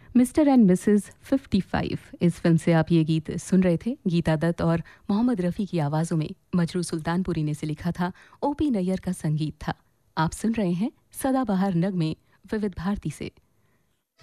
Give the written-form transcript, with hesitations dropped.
Mister and Mrs 55 इस film से आप ये गीत सुन रहे थे। गीता दत्त और मोहम्मद रफ़ी की आवाज़ों में मजरू सुल्तानपुरी ने इसे लिखा था, ओपी नैयर का संगीत था। आप सुन रहे हैं सदाबहार नगमे विविध भारती से।